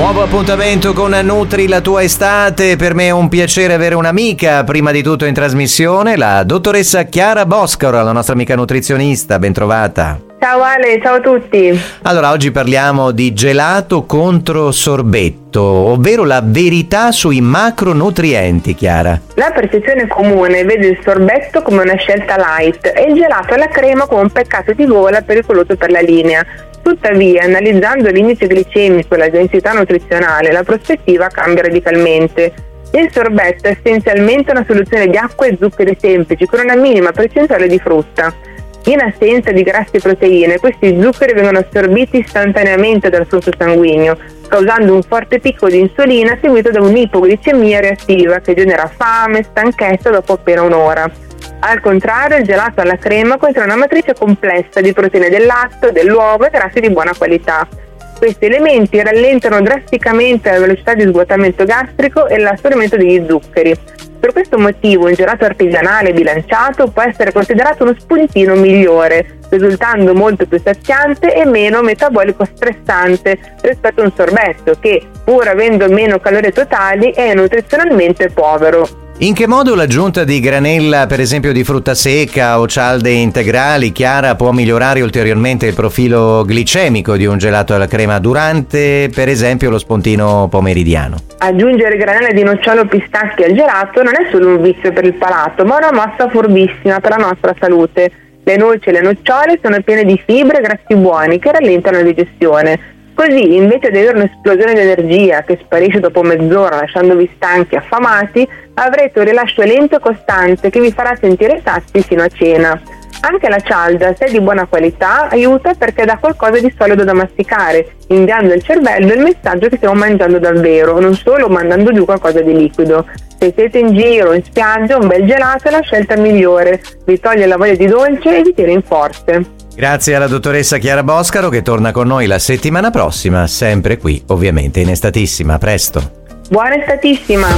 Nuovo appuntamento con Nutri la tua estate. Per me è un piacere avere un'amica, prima di tutto in trasmissione, la dottoressa Chiara Boscaro, la nostra amica nutrizionista. Ben trovata. Ciao Ale, ciao a tutti. Allora, oggi parliamo di gelato contro sorbetto, ovvero la verità sui macronutrienti, Chiara. La percezione comune vede il sorbetto come una scelta light e il gelato alla crema come un peccato di gola pericoloso per la linea. Tuttavia, analizzando l'indice glicemico e la densità nutrizionale, la prospettiva cambia radicalmente. Il sorbetto è essenzialmente una soluzione di acqua e zuccheri semplici con una minima percentuale di frutta. In assenza di grassi e proteine, questi zuccheri vengono assorbiti istantaneamente dal flusso sanguigno, causando un forte picco di insulina seguito da un'ipoglicemia reattiva che genera fame e stanchezza dopo appena un'ora. Al contrario, il gelato alla crema contiene una matrice complessa di proteine del latte, dell'uovo e grassi di buona qualità. Questi elementi rallentano drasticamente la velocità di svuotamento gastrico e l'assorbimento degli zuccheri. Per questo motivo un gelato artigianale bilanciato può essere considerato uno spuntino migliore, risultando molto più saziante e meno metabolico stressante rispetto a un sorbetto che, pur avendo meno calorie totali, è nutrizionalmente povero. In che modo l'aggiunta di granella, per esempio di frutta secca o cialde integrali, Chiara, può migliorare ulteriormente il profilo glicemico di un gelato alla crema durante, per esempio, lo spuntino pomeridiano? Aggiungere granella di nocciolo o pistacchi al gelato non è solo un vizio per il palato, ma una mossa furbissima per la nostra salute. Le noci e le nocciole sono piene di fibre e grassi buoni che rallentano la digestione. Così, invece di avere un'esplosione di energia che sparisce dopo mezz'ora lasciandovi stanchi e affamati, avrete un rilascio lento e costante che vi farà sentire sazi fino a cena. Anche la cialda, se è di buona qualità, aiuta perché dà qualcosa di solido da masticare, inviando al cervello il messaggio che stiamo mangiando davvero, non solo mandando giù qualcosa di liquido. Se siete in giro o in spiaggia, un bel gelato è la scelta migliore, vi toglie la voglia di dolce e vi tira in forze. Grazie alla dottoressa Chiara Boscaro, che torna con noi la settimana prossima, sempre qui ovviamente in Estatissima. A presto. Buona estatissima!